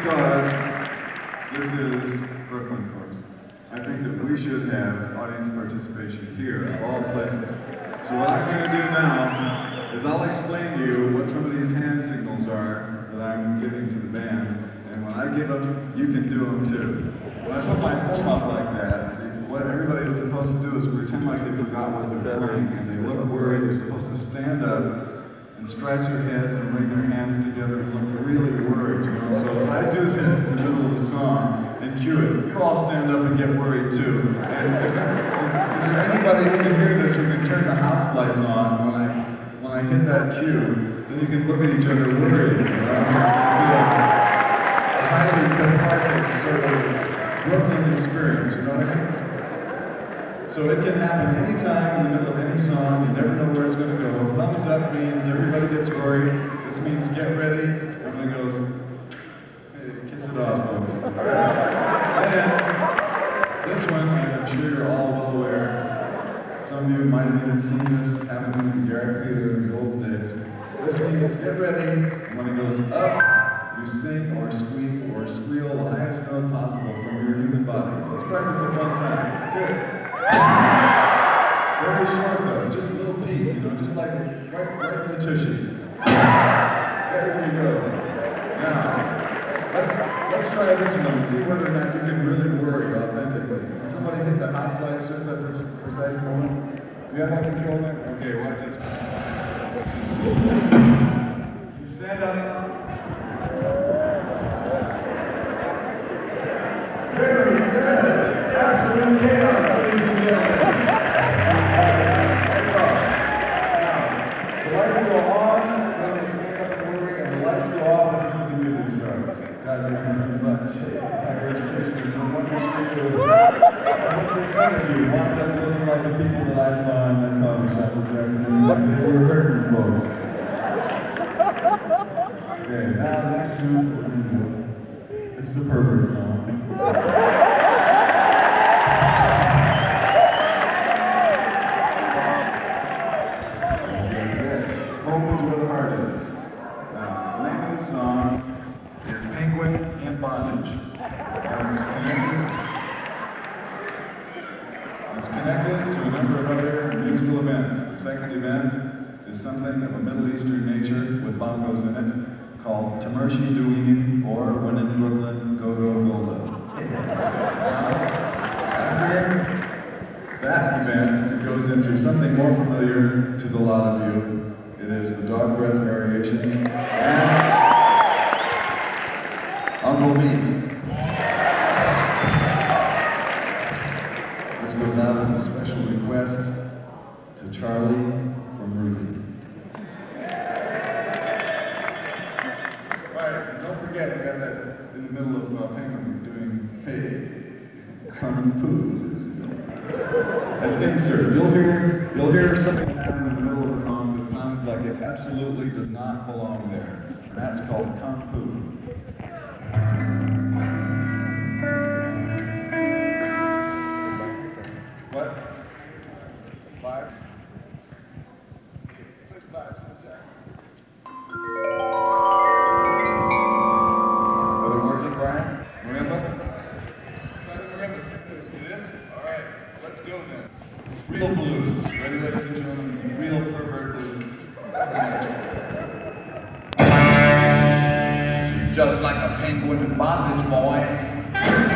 because this is Brooklyn, folks. I think that we should have audience participation here, of all places. So what I'm going to do now is I'll explain to you what some of these hand signals are that I'm giving to the band, and when I give them, you can do them too. When I put my phone up like that, what everybody is supposed to do is pretend like they forgot what they're playing, and they look worried. They're supposed to stand up and scratch their heads and bring their hands together and look really worried, you know? So if I do this in the middle of the song and cue it, you all stand up and get worried too. And is there anybody who can hear this who can turn the house lights on when I hit that cue? Then you can look at each other worried, you know? A highly cathartic sort of Brooklyn experience, you know what I mean? So it can happen anytime in the middle of any song. You never know where it's going to go. Thumbs up means everybody gets worried. This means get ready. Everybody goes, hey, kiss it off, folks. And this one, as I'm sure you're all well aware, some of you might have even seen this happen in the Garrick Theater in the old days. This means get ready. And when it goes up, you sing or squeak or squeal the highest note possible from your human body. Let's practice it one time. That's it. Very short though, just a little peak, you know, just like right in the tushy. There you go. Now, let's try this one and see whether or not you can really worry authentically. Can somebody hit the house lights just that precise moment? Do you have that control there? Okay, watch this. You stand up. Very good. Absolute chaos, ladies and gentlemen. The lights go on when they stand up and worry, and the lights go off as soon as the music starts. God, they're doing too much. Higher education is no wonder speaker. None of you wound up looking like the people that I saw in that coffee shop this afternoon. They were hurting folks. Okay, now the next tune we're going to do. This is a pervert song. Home is where the heart is. Now, the name of the song is Penguin in Bondage. And it's connected to a number of other musical events. The second event is something of a Middle Eastern nature with bongos in it called Tamershi Douine, or When in Brooklyn, Go Go Golda. Now, after that event, it goes into something more familiar to the lot of you. It is the Dog Breath Variations and Uncle Meat. This goes out as a special request to Charlie from Ruthie. Alright, and don't forget, we got that in the middle of Penguin doing, hey, Kung Fu. An insert. You'll hear something happen in the middle of the song that sounds like it absolutely does not belong there. And that's called Kung Fu. What? Vibes? 6 vibes. What's that? Are they working, Brian? Marimba? It is? Alright, let's go then. Real blues. Ready, ladies and gentlemen? Real pervert blues. She's just like a penguin in bondage, boy.